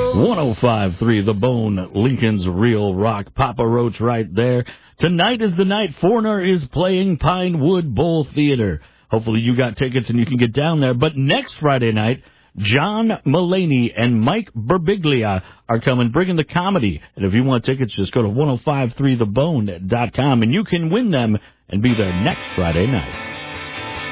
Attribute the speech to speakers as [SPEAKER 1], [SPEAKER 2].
[SPEAKER 1] 105.3 The Bone, Lincoln's Real Rock. Papa Roach right there. Tonight is the night Foreigner is playing Pinewood Bowl Theater. Hopefully you got tickets and you can get down there. But next Friday night, John Mulaney and Mike Birbiglia are coming, bringing the comedy. And if you want tickets, just go to 1053thebone.com and you can win them and be there next Friday night.